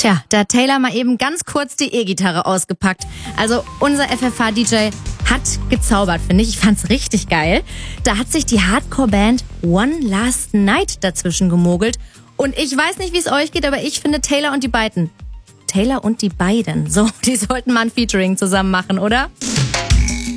Tja, da hat Taylor mal eben ganz kurz die E-Gitarre ausgepackt. Also unser FFH-DJ hat gezaubert, finde ich. Ich fand's richtig geil. Da hat sich die Hardcore-Band One Last Night dazwischen gemogelt. Und ich weiß nicht, wie es euch geht, aber ich finde Taylor und die beiden, so, die sollten mal ein Featuring zusammen machen, oder?